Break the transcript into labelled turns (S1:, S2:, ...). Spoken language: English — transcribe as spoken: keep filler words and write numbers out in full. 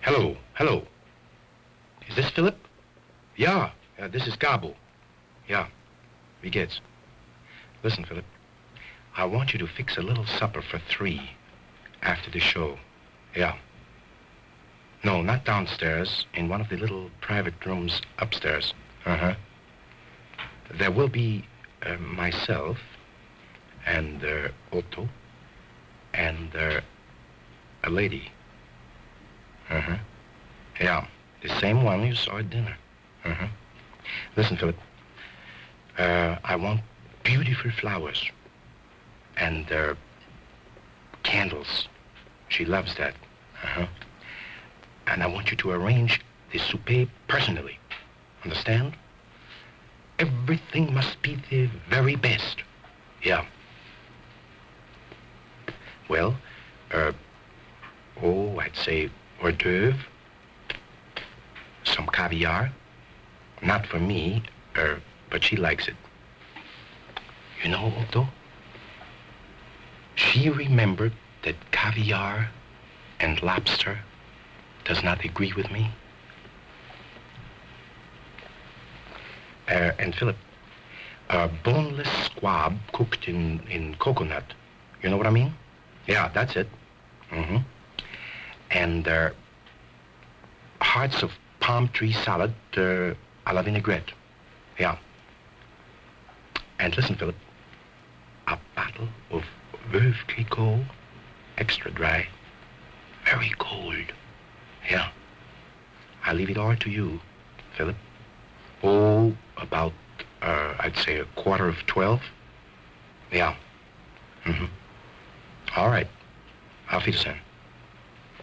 S1: Hello, hello. Is this Philip? Yeah, uh, this is Gabo. Yeah, wie geht's? Listen, Philip, I want you to fix a little supper for three after the show. Yeah. No, not downstairs, in one of the little private rooms upstairs. Uh-huh. There will be uh, myself and uh, Otto and uh, a lady. Uh-huh. Yeah, the same one you saw at dinner. Uh-huh. Listen, Philip, uh, I want beautiful flowers and uh, candles. She loves that. Uh-huh. And I want you to arrange the souper personally. Understand? Everything must be the very best. Yeah. Well, uh, oh, I'd say hors d'oeuvre, some caviar. Not for me, uh, but she likes it. You know, Otto, she remembered that caviar and lobster does not agree with me. Uh, and Philip, a boneless squab cooked in, in coconut. You know what I mean? Yeah, that's it. Mm-hmm. And uh, hearts of palm tree salad uh, à la vinaigrette. Yeah. And listen, Philip, a bottle of Veuve Clicquot, extra dry, very cold. Yeah. I leave it all to you, Philip. Oh, about, uh, I'd say a quarter of twelve. Yeah. Mm-hmm. All right. Auf Wiedersehen.